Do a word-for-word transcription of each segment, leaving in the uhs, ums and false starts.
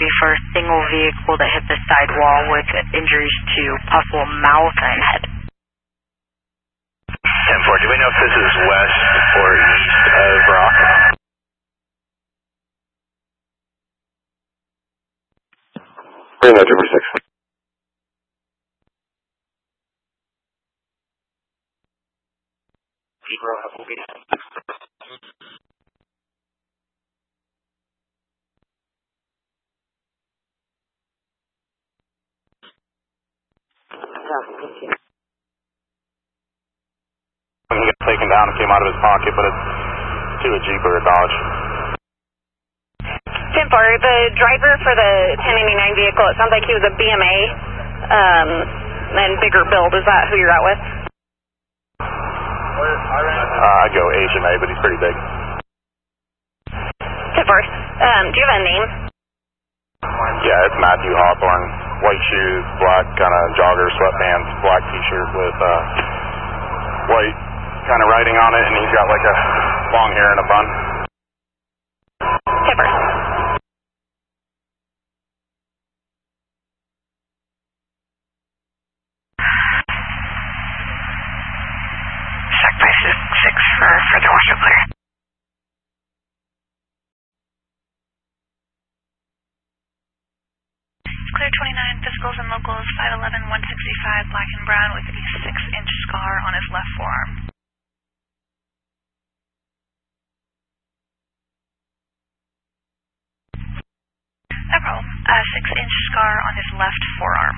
be for a single vehicle that hit the sidewall with injuries to possible mouth and head. ten four, do we know if this is west or east of Rock? Pretty much over six. When he got taken down, it came out of his pocket, but it's to a Jeep or a Dodge. ten four, the driver for the ten eighty-nine vehicle, it sounds like he was a B M A um, and bigger build. Is that who you're out with? Uh, I go Asian A, but he's pretty big. ten four, um, do you have a name? Yeah, it's Matthew Hawthorne. White shoes, black kind of jogger, sweatpants, black t-shirt with uh, white kind of writing on it, and he's got like a long hair and a bun. ten four. Check by six, six for further washer clear. Clear twenty-nine, physicals and locals, five eleven, one sixty-five, black and brown with a six inch scar on his left forearm. No problem. A six inch scar on his left forearm.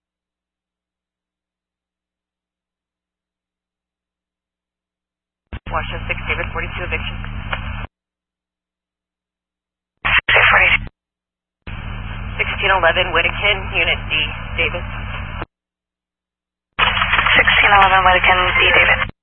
Washington six, David, forty-two, eviction. sixteen eleven, Whittakin, Unit D, David. sixteen eleven, Whittakin, D, David.